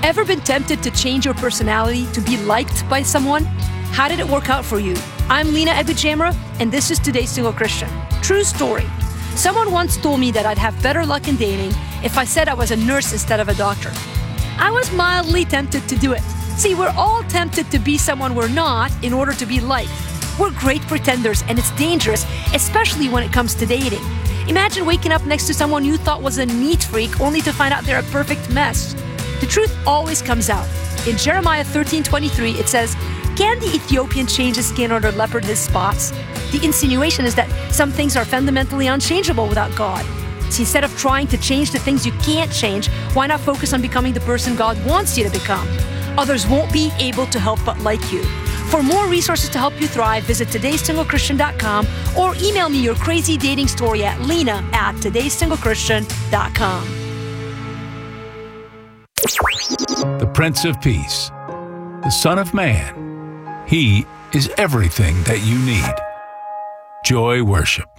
Ever been tempted to change your personality to be liked by someone? How did it work out for you? I'm Lena Ebujamra, and this is Today's Single Christian. True story. Someone once told me that I'd have better luck in dating if I said I was a nurse instead of a doctor. I was mildly tempted to do it. See, we're all tempted to be someone we're not in order to be liked. We're great pretenders, and it's dangerous, especially when it comes to dating. Imagine waking up next to someone you thought was a neat freak only to find out they're a perfect mess. The truth always comes out. In Jeremiah 13:23, it says, "Can the Ethiopian change his skin or the leopard his spots?" The insinuation is that some things are fundamentally unchangeable without God. So instead of trying to change the things you can't change, why not focus on becoming the person God wants you to become? Others won't be able to help but like you. For more resources to help you thrive, visit todaysinglechristian.com or email me your crazy dating story at lena@todaysinglechristian.com. The Prince of Peace, the Son of Man. He is everything that you need. Joy Worship.